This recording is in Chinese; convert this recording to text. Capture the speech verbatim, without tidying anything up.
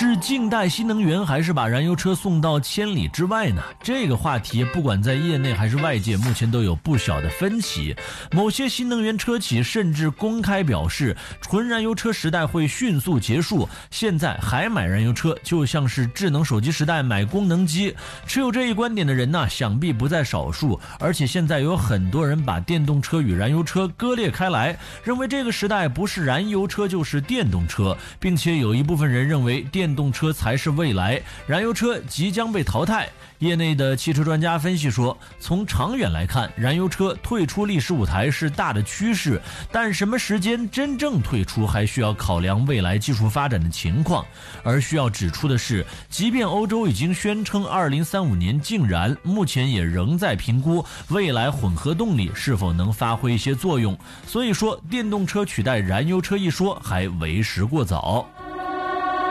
是静待新能源，还是把燃油车送到千里之外呢？这个话题不管在业内还是外界，目前都有不小的分歧。某些新能源车企甚至公开表示，纯燃油车时代会迅速结束，现在还买燃油车，就像是智能手机时代买功能机。持有这一观点的人呢，想必不在少数，而且现在有很多人把电动车与燃油车割裂开来，认为这个时代不是燃油车就是电动车，并且有一部分人认为电动车才是未来，燃油车即将被淘汰。业内的汽车专家分析说，从长远来看，燃油车退出历史舞台是大的趋势，但什么时间真正退出还需要考量未来技术发展的情况。而需要指出的是，即便欧洲已经宣称二零三五年禁燃，目前也仍在评估未来混合动力是否能发挥一些作用。所以说，电动车取代燃油车一说还为时过早。